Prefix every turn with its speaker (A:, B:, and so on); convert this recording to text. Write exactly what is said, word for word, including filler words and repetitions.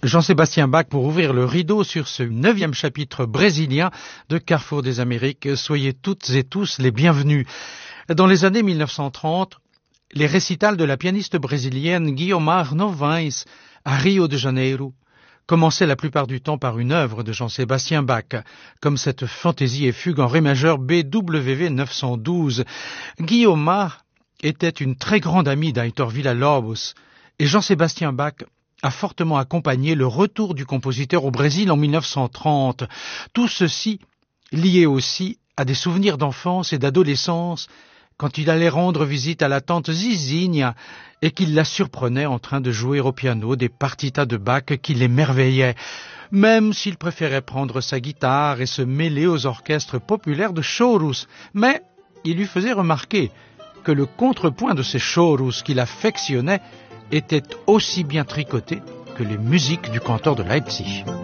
A: Jean-Sébastien Bach pour ouvrir le rideau sur ce neuvième chapitre brésilien de Carrefour des Amériques. Soyez toutes et tous les bienvenus. Dans les années mille neuf cent trente, les récitals de la pianiste brésilienne Guiomar Novaes à Rio de Janeiro commençaient la plupart du temps par une œuvre de Jean-Sébastien Bach, comme cette fantaisie et fugue en ré majeur B W V neuf cent douze. Guiomar était une très grande amie d'Heitor Villa-Lobos et Jean-Sébastien Bach a fortement accompagné le retour du compositeur au Brésil en mille neuf cent trente. Tout ceci lié aussi à des souvenirs d'enfance et d'adolescence quand il allait rendre visite à la tante Zizinha et qu'il la surprenait en train de jouer au piano des partitas de Bach qui l'émerveillaient, même s'il préférait prendre sa guitare et se mêler aux orchestres populaires de chorus. Mais il lui faisait remarquer que le contrepoint de ces chorus qu'il affectionnait était aussi bien tricoté que les musiques du cantor de Leipzig.